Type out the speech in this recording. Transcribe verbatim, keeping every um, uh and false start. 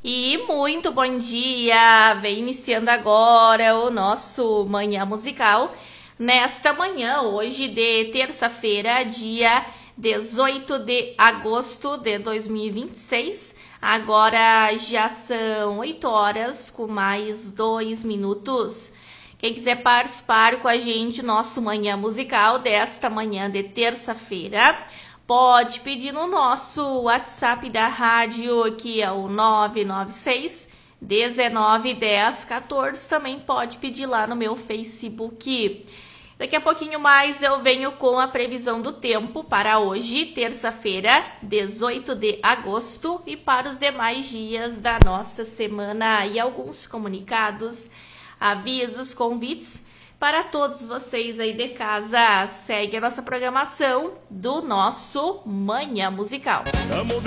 E muito bom dia! Vem iniciando agora o nosso Manhã Musical. Nesta manhã, hoje de terça-feira, dia dezoito de agosto de dois mil e vinte e seis. Agora já são oito horas com mais dois minutos. Quem quiser participar com a gente, nosso Manhã Musical desta manhã de terça-feira, pode pedir no nosso WhatsApp da rádio, que é o nove nove seis, dezenove, dez, quatorze. Também pode pedir lá no meu Facebook. Daqui a pouquinho mais eu venho com a previsão do tempo para hoje, terça-feira, dezoito de agosto, e para os demais dias da nossa semana. E alguns comunicados, avisos, convites para todos vocês aí de casa. Segue a nossa programação do nosso Manhã Musical.